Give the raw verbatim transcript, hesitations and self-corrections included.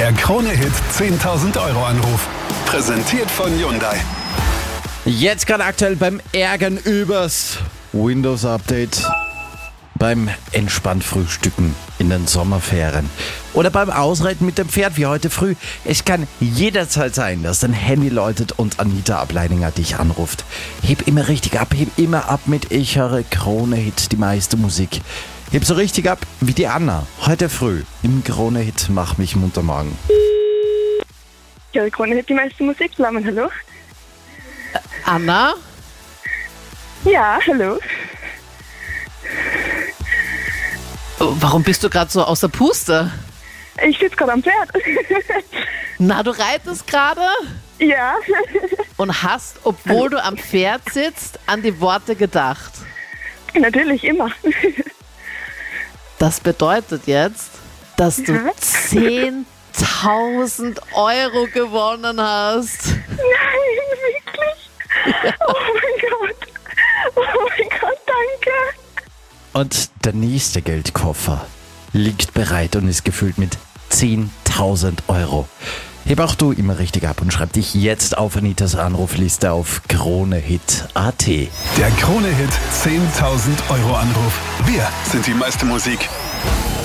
Der Krone-Hit zehntausend Euro Anruf. Präsentiert von Hyundai. Jetzt gerade aktuell beim Ärgern übers Windows-Update, beim entspannt Frühstücken in den Sommerferien oder beim Ausreiten mit dem Pferd wie heute früh. Es kann jederzeit sein, dass dein Handy läutet und Anita Ableininger dich anruft. Heb immer richtig ab, heb immer ab mit Ich höre Krone-Hit, die meiste Musik. Heb so richtig ab wie die Anna, heute früh im Krone-Hit Mach mich munter morgen. Ja, Krone-Hit, die meiste Musik. Flammen, hallo? Anna? Ja, hallo. Warum bist du gerade so außer Puste? Ich sitze gerade am Pferd. Na, du reitest gerade Ja. und hast, obwohl du am Pferd sitzt, an die Worte gedacht. Natürlich, immer. Das bedeutet jetzt, dass du Ja. zehntausend Euro gewonnen hast. Nein, wirklich? Oh mein Gott. Oh mein Gott, danke. Und der nächste Geldkoffer liegt bereit und ist gefüllt mit zehntausend Euro. Heb auch du immer richtig ab und schreib dich jetzt auf Anitas Anrufliste auf Kronehit punkt at. Der Krone-Hit zehntausend Euro Anruf. Wir sind die meiste Musik.